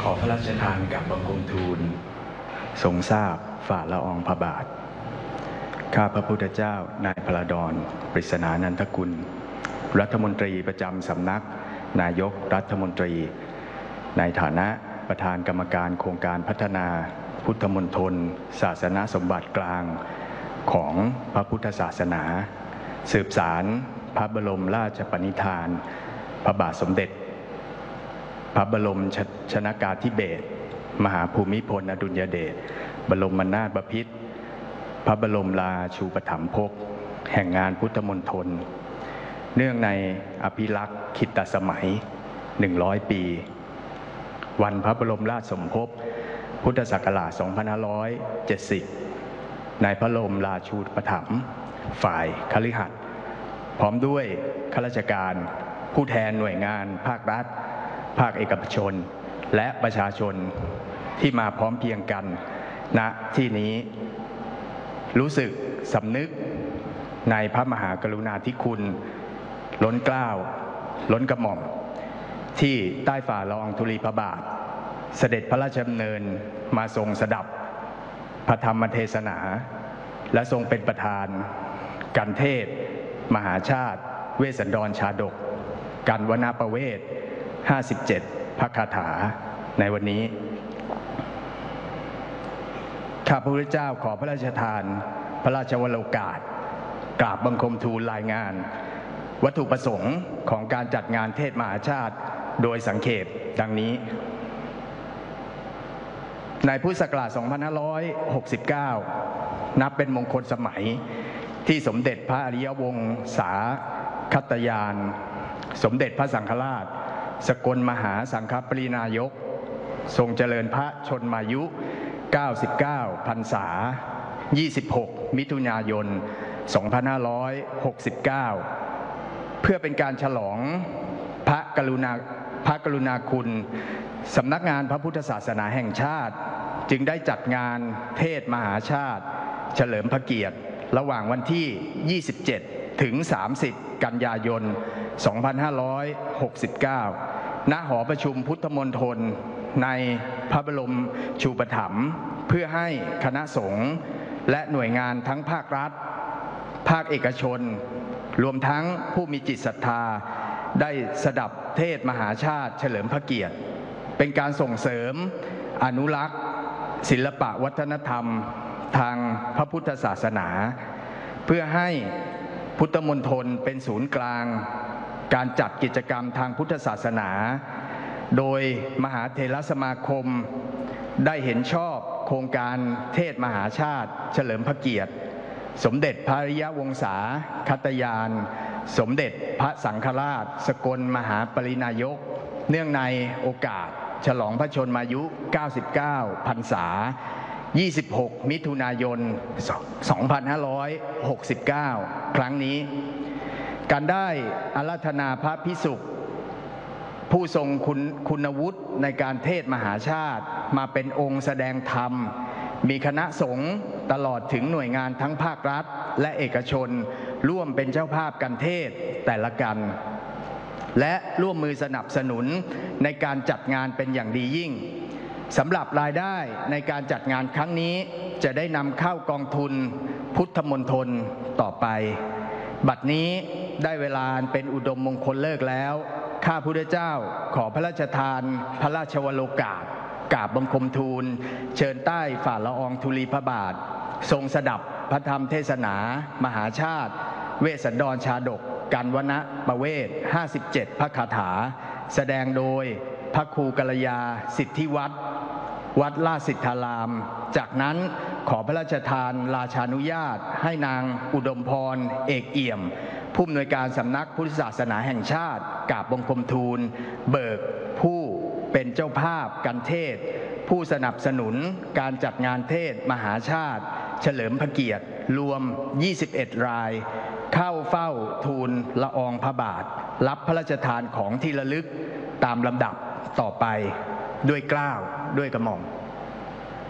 ขอพระราชทานกับบังคมทูลทรงทราบฝ่าละอองพระบาทข้าพระพุทธเจ้านายพระดรปริศนานันทกุลรัฐมนตรีประจำสำนักนายกรัฐมนตรีในฐานะประธานกรรมการโครงการพัฒนาพุทธมณฑลศาสนสมบัติกลางของพระพุทธศาสนาสืบสารพระบรมราชปณิธานพระบาทสมเด็จพระบรมชนกาธิเบศรมหาภูมิพลอดุลยเดชบรมนาถบพิตรพระบรมราชูปถัมภกแห่งงานพุทธมณฑลเนื่องในอภิลักษ์ขิตสมัย100 ปีวันพระบรมราชสมภพพุทธศักราช 2570 ในพระบรมราชูปถัมภ์ฝ่ายคฤหัสถ์พร้อมด้วยข้าราชการผู้แทนหน่วยงานภาครัฐภาคเอกชนและประชาชนที่มาพร้อมเพรียงกันณที่นี้รู้สึกสำนึกในพระมหากรุณาธิคุณล้นเกล้าล้นกระหม่อมที่ใต้ฝ่าละอองธุลีพระบาทเสด็จพระราชดำเนินมาทรงสดับพระธรรมเทศนาและทรงเป็นประธานการเทศน์มหาชาติเวสสันดรชาดกกันวนาประเวศ57 พระคาถาในวันนี้ข้าพระพุทธเจ้าขอพระราชทานพระราชวโรกาสกราบบังคมทูลรายงานวัตถุประสงค์ของการจัดงานเทศน์มหาชาติโดยสังเขปดังนี้ในพุทธศักราช 2569 นับเป็นมงคลสมัยที่สมเด็จพระอริยวงศาคตยานสมเด็จพระสังฆราชสกลมหาสังฆปรินายกทรงเจริญพระชนมายุ 99 พรรษา 26 มิถุนายน 2569 เพื่อเป็นการฉลองพระกรุณาคุณสำนักงานพระพุทธศาสนาแห่งชาติจึงได้จัดงานเทศน์มหาชาติเฉลิมพระเกียรติระหว่างวันที่ 27 ถึง 30 กันยายน 2569 ณ หอประชุมพุทธมณฑลในพระบรมชูปถัมภ์เพื่อให้คณะสงฆ์และหน่วยงานทั้งภาครัฐภาคเอกชนรวมทั้งผู้มีจิตศรัทธาได้สดับเทศน์มหาชาติเฉลิมพระเกียรติเป็นการส่งเสริมอนุรักษ์ศิลปะวัฒนธรรมทางพระพุทธศาสนาเพื่อให้พุทธมณฑลเป็นศูนย์กลางการจัดกิจกรรมทางพุทธศาสนาโดยมหาเถรสมาคมได้เห็นชอบโครงการเทศน์มหาชาติเฉลิมพระเกียรติสมเด็จพระอริยวงศาคตยานสมเด็จพระสังฆราชสกลมหาปรินายกเนื่องในโอกาสฉลองพระชนมายุ 99 พรรษา 26 มิถุนายน 2569 ครั้งนี้การได้อาราธนาพระภิกษุผู้ทรงคุณวุฒิในการเทศน์มหาชาติมาเป็นองค์แสดงธรรมมีคณะสงฆ์ตลอดถึงหน่วยงานทั้งภาครัฐและเอกชนร่วมเป็นเจ้าภาพการเทศน์แต่ละกันและร่วมมือสนับสนุนในการจัดงานเป็นอย่างดียิ่งสำหรับรายได้ในการจัดงานครั้งนี้จะได้นำเข้ากองทุนพุทธมณฑลต่อไปบัดนี้ได้เวลาเป็นอุดมมงคลเลิกแล้วข้าพุทธเจ้าขอพระราชทานพระราชวโรกาสกราบบังคมทูลเชิญใต้ฝ่าละอองธุลีพระบาททรงสดับพระธรรมเทศนามหาชาติเวสสันดรชาดกกันวนาประเวศ57 พระคาถาแสดงโดยพระครูกัลยาสิทธิวัดวัดราชสิทธารามจากนั้นขอพระราชทานราชานุญาตให้นางอุดมพรเอกเอี่ยมผู้อำนวยการสำนักพุทธศาสนาแห่งชาติกราบบังคมทูลเบิกผู้เป็นเจ้าภาพการเทศน์ผู้สนับสนุนการจัดงานเทศน์มหาชาติเฉลิมพระเกียรติรวม 21 รายเข้าเฝ้าทูลละอองพระบาทรับพระราชทานของที่ระลึกตามลำดับต่อไปด้วยเกล้าด้วยกระหม่อม